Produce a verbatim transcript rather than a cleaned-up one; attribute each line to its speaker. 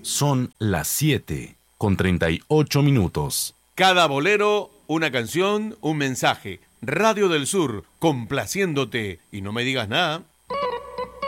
Speaker 1: Son las siete con treinta y ocho minutos.
Speaker 2: Cada bolero, una canción, un mensaje. Radio del Sur, complaciéndote. Y no me digas nada.